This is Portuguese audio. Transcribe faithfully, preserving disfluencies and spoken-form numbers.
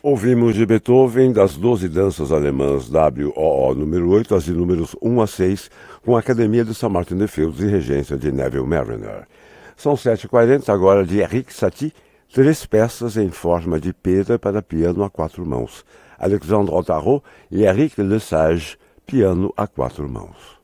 Ouvimos de Beethoven das doze danças alemãs W O O número oito, as de números um a seis, com a Academia de Saint Martin de Fields e regência de Neville Marriner. São sete e quarenta agora de Erik Satie, três peças em forma de pera para piano a quatro mãos. Alexandre Otaro e Eric Lesage, piano a quatro mãos.